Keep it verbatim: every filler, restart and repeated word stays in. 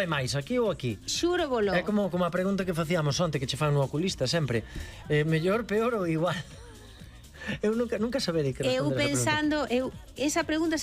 dói máis, aquí ou aquí? Xuro volo. É como, como a pregunta que facíamos onte, que che fan no oculista sempre. Eh, mellor, peor ou igual? Eu nunca, nunca saberei que responder Eu esa pregunta. pensando, eu, esa pregunta